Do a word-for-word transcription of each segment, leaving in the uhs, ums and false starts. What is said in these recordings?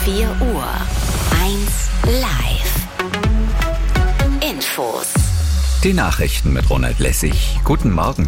vier Uhr. eins live. Infos. Die Nachrichten mit Ronald Lessig. Guten Morgen.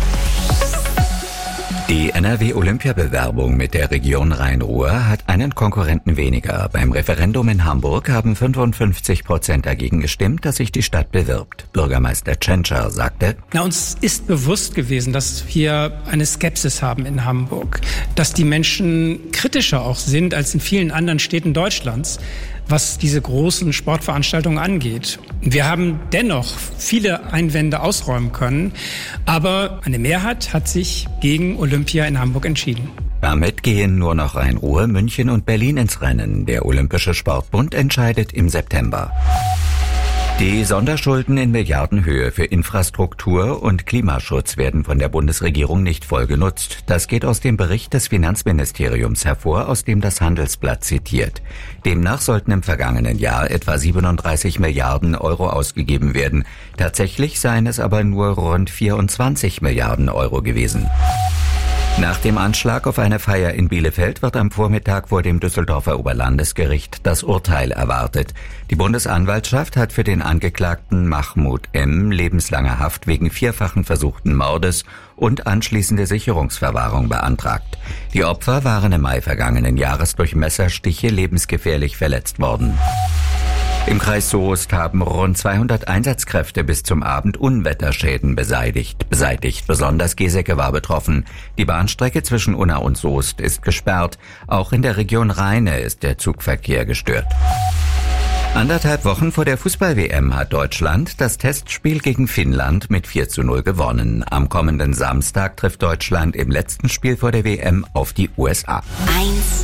Die N R W-Olympiabewerbung mit der Region Rhein-Ruhr hat einen Konkurrenten weniger. Beim Referendum in Hamburg haben fünfundfünfzig Prozent dagegen gestimmt, dass sich die Stadt bewirbt. Bürgermeister Tschentscher sagte: Na, uns ist bewusst gewesen, dass wir eine Skepsis haben in Hamburg, dass die Menschen kritischer auch sind als in vielen anderen Städten Deutschlands, was diese großen Sportveranstaltungen angeht. Wir haben dennoch viele Einwände ausräumen können, aber eine Mehrheit hat sich gegen Olympia in Hamburg entschieden. Damit gehen nur noch Rhein-Ruhr, München und Berlin ins Rennen. Der Olympische Sportbund entscheidet im September. Die Sonderschulden in Milliardenhöhe für Infrastruktur und Klimaschutz werden von der Bundesregierung nicht voll genutzt. Das geht aus dem Bericht des Finanzministeriums hervor, aus dem das Handelsblatt zitiert. Demnach sollten im vergangenen Jahr etwa siebenunddreißig Milliarden Euro ausgegeben werden. Tatsächlich seien es aber nur rund vierundzwanzig Milliarden Euro gewesen. Nach dem Anschlag auf eine Feier in Bielefeld wird am Vormittag vor dem Düsseldorfer Oberlandesgericht das Urteil erwartet. Die Bundesanwaltschaft hat für den Angeklagten Mahmoud M. lebenslange Haft wegen vierfachen versuchten Mordes und anschließende Sicherungsverwahrung beantragt. Die Opfer waren im Mai vergangenen Jahres durch Messerstiche lebensgefährlich verletzt worden. Im Kreis Soest haben rund zweihundert Einsatzkräfte bis zum Abend Unwetterschäden beseitigt. beseitigt. Besonders Geseke war betroffen. Die Bahnstrecke zwischen Unna und Soest ist gesperrt. Auch in der Region Rheine ist der Zugverkehr gestört. Anderthalb Wochen vor der Fußball-W M hat Deutschland das Testspiel gegen Finnland mit vier zu null gewonnen. Am kommenden Samstag trifft Deutschland im letzten Spiel vor der W M auf die U S A. eins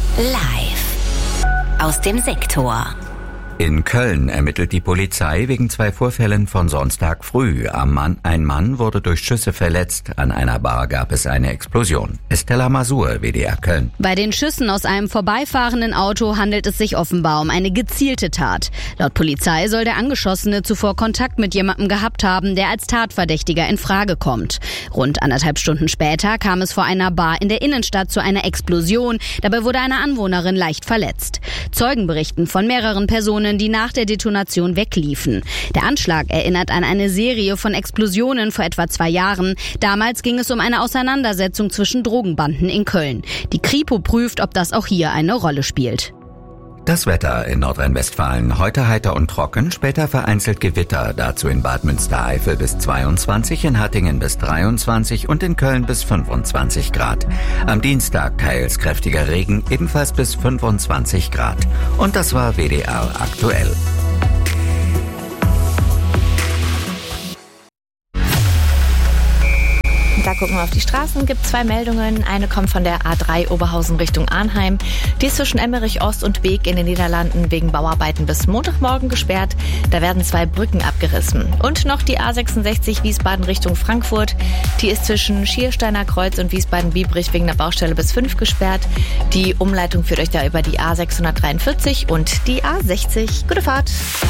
live. Aus dem Sektor. In Köln ermittelt die Polizei wegen zwei Vorfällen von Sonntag früh. Am Mann, ein Mann wurde durch Schüsse verletzt. An einer Bar gab es eine Explosion. Estella Masur, W D R Köln. Bei den Schüssen aus einem vorbeifahrenden Auto handelt es sich offenbar um eine gezielte Tat. Laut Polizei soll der Angeschossene zuvor Kontakt mit jemandem gehabt haben, der als Tatverdächtiger in Frage kommt. Rund anderthalb Stunden später kam es vor einer Bar in der Innenstadt zu einer Explosion. Dabei wurde eine Anwohnerin leicht verletzt. Zeugen berichten von mehreren Personen, die nach der Detonation wegliefen. Der Anschlag erinnert an eine Serie von Explosionen vor etwa zwei Jahren. Damals ging es um eine Auseinandersetzung zwischen Drogenbanden in Köln. Die Kripo prüft, ob das auch hier eine Rolle spielt. Das Wetter in Nordrhein-Westfalen. Heute heiter und trocken, später vereinzelt Gewitter. Dazu in Bad Münstereifel bis zweiundzwanzig, in Hattingen bis dreiundzwanzig und in Köln bis fünfundzwanzig Grad. Am Dienstag teils kräftiger Regen, ebenfalls bis fünfundzwanzig Grad. Und das war W D R aktuell. Da gucken wir auf die Straßen, gibt zwei Meldungen. Eine kommt von der A drei Oberhausen Richtung Arnheim. Die ist zwischen Emmerich Ost und Beek in den Niederlanden wegen Bauarbeiten bis Montagmorgen gesperrt. Da werden zwei Brücken abgerissen. Und noch die A sechsundsechzig Wiesbaden Richtung Frankfurt. Die ist zwischen Schiersteiner Kreuz und Wiesbaden-Biebrich wegen der Baustelle bis fünf gesperrt. Die Umleitung führt euch da über die A sechshundertdreiundvierzig und die A sechzig. Gute Fahrt!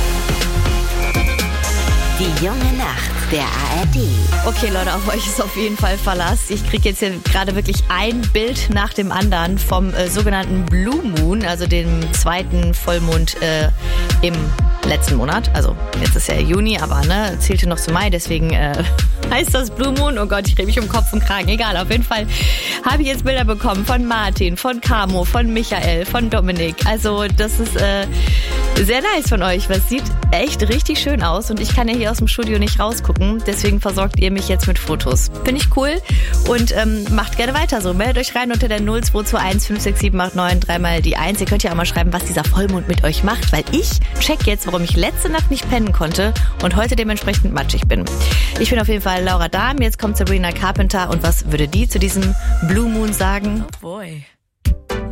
Die junge Nacht der A R D. Okay, Leute, auf euch ist auf jeden Fall Verlass. Ich kriege jetzt hier gerade wirklich ein Bild nach dem anderen vom äh, sogenannten Blue Moon, also dem zweiten Vollmond äh, im letzten Monat. Also jetzt ist ja Juni, aber ne, zählte noch zu Mai, deswegen äh, heißt das Blue Moon. Oh Gott, ich rede mich um Kopf und Kragen. Egal, auf jeden Fall habe ich jetzt Bilder bekommen von Martin, von Camo, von Michael, von Dominik. Also das ist äh, sehr nice von euch. Was sieht echt richtig schön aus und ich kann ja hier aus dem Studio nicht rausgucken. Deswegen versorgt ihr mich jetzt mit Fotos. Finde ich cool und ähm, macht gerne weiter so. Meldet euch rein unter der null zwei zwei eins fünf sechs sieben acht neun dreimal die eins. Ihr könnt ja auch mal schreiben, was dieser Vollmond mit euch macht, weil ich check jetzt, warum ich letzte Nacht nicht pennen konnte und heute dementsprechend matschig bin. Ich bin auf jeden Fall Laura Dahm. Jetzt kommt Sabrina Carpenter und was würde die zu diesem Blue Moon sagen? Oh boy.